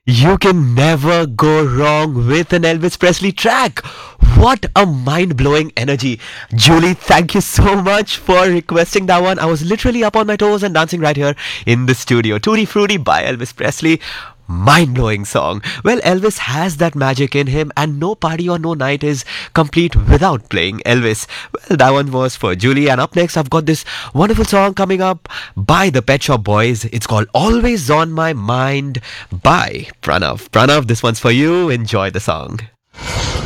You can never go wrong with an Elvis Presley track. What a mind blowing energy. Julie, thank you so much for requesting that one. I was literally up on my toes and dancing right here in the studio. Tutti Frutti by Elvis Presley. Mind blowing song. Well, Elvis has that magic in him, and no party or no night is complete without playing Elvis. Well, that one was for Julie, and up next, I've got this wonderful song coming up by the Pet Shop Boys. It's called Always on My Mind by Pranav. Pranav, this one's for you. Enjoy the song.